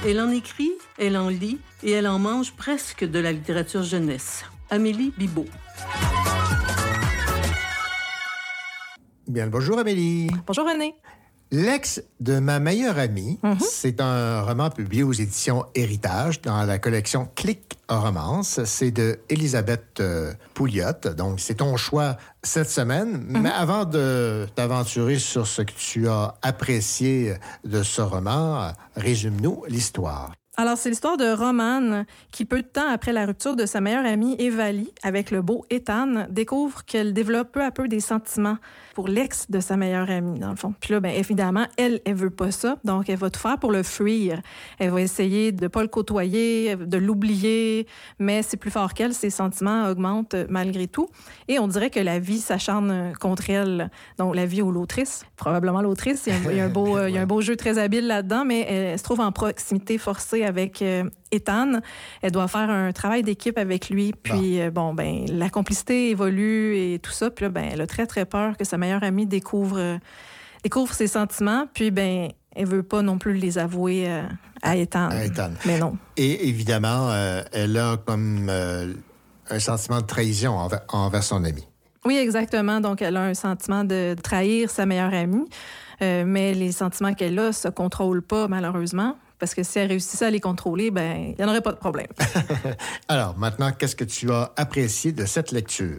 Elle en écrit, elle en lit et elle en mange presque de la littérature jeunesse. Amélie Bibeau. Bien le bonjour Amélie. Bonjour René. L'ex de ma meilleure amie, c'est un roman publié aux éditions Héritage dans la collection Clic Romance. C'est de Elisabeth Pouliot. Donc, c'est ton choix cette semaine. Mais avant de t'aventurer sur ce que tu as apprécié de ce roman, résume-nous l'histoire. Alors, c'est l'histoire de Romane qui, peu de temps après la rupture de sa meilleure amie Evalie avec le beau Ethan, découvre qu'elle développe peu à peu des sentiments pour l'ex de sa meilleure amie, dans le fond. Puis là, bien évidemment, elle veut pas ça, donc elle va tout faire pour le fuir. Elle va essayer de pas le côtoyer, de l'oublier, mais c'est plus fort qu'elle, ses sentiments augmentent malgré tout. Et on dirait que la vie s'acharne contre elle. Donc, la vie ou l'autrice, probablement l'autrice. Il y a un beau jeu très habile là-dedans, mais elle se trouve en proximité forcée avec Ethan. Elle doit faire un travail d'équipe avec lui. Puis, la complicité évolue et tout ça. Puis là, elle a très, très peur que sa meilleure amie découvre ses sentiments. Puis, elle veut pas non plus les avouer à Ethan. Mais non. Et évidemment, elle a comme un sentiment de trahison envers son ami. Oui, exactement. Donc, elle a un sentiment de trahir sa meilleure amie. Mais les sentiments qu'elle a se contrôlent pas, malheureusement. Parce que si elle réussissait à les contrôler, il n'y en aurait pas de problème. Alors, maintenant, qu'est-ce que tu as apprécié de cette lecture?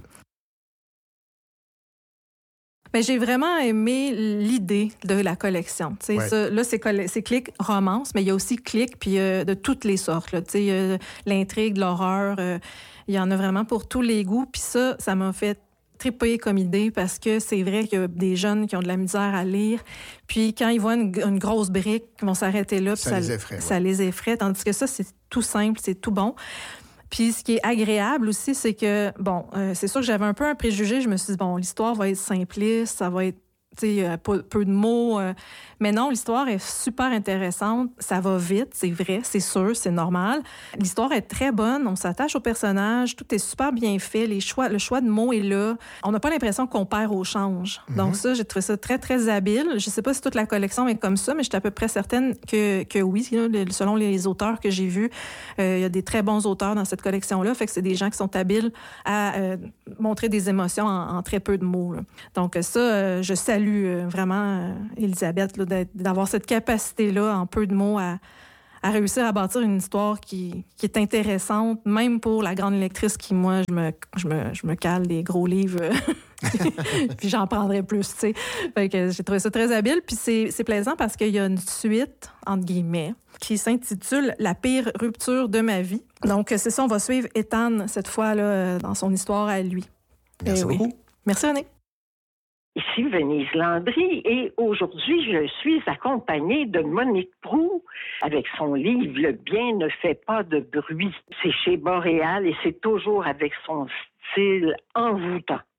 J'ai vraiment aimé l'idée de la collection. Ouais. Ça, là, c'est Clic Romance, mais il y a aussi Clic, puis de toutes les sortes. Il y a l'intrigue, l'horreur, il y en a vraiment pour tous les goûts. Puis ça m'a fait triper comme idée parce que c'est vrai qu'il y a des jeunes qui ont de la misère à lire. Puis quand ils voient une grosse brique, ils vont s'arrêter là. Ça les effraie. Ça les effraie. Tandis que ça, c'est tout simple, c'est tout bon. Puis ce qui est agréable aussi, c'est que, c'est sûr que j'avais un peu un préjugé. Je me suis dit, l'histoire va être simpliste, ça va être peu de mots. Mais non, l'histoire est super intéressante. Ça va vite, c'est vrai, c'est sûr, c'est normal. L'histoire est très bonne. On s'attache aux personnages. Tout est super bien fait. Le choix de mots est là. On n'a pas l'impression qu'on perd au change. Donc ça, j'ai trouvé ça très, très habile. Je sais pas si toute la collection est comme ça, mais je suis à peu près certaine que oui. Selon les auteurs que j'ai vus, il y a des très bons auteurs dans cette collection-là. Fait que c'est des gens qui sont habiles à montrer des émotions en très peu de mots. Là. Donc ça, je salue vraiment Elisabeth d'avoir cette capacité-là en peu de mots à réussir à bâtir une histoire qui est intéressante, même pour la grande lectrice qui, moi, je me cale des gros livres puis j'en prendrai plus, tu sais. Fait que j'ai trouvé ça très habile. Puis c'est plaisant parce qu'il y a une suite, entre guillemets, qui s'intitule « La pire rupture de ma vie ». Donc, c'est ça, on va suivre Ethan, cette fois-là, dans son histoire à lui. Merci beaucoup. Merci, René. Ici Venise Landry et aujourd'hui, je suis accompagnée de Monique Proulx avec son livre « Le bien ne fait pas de bruit ». C'est chez Boréal et c'est toujours avec son style envoûtant.